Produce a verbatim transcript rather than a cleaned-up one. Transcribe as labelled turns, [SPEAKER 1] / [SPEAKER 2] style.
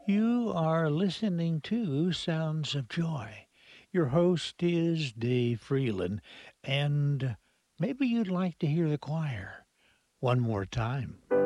[SPEAKER 1] You are listening to Sounds of Joy. Your host is Dave Freeland, and maybe you'd like to hear the choir one more time.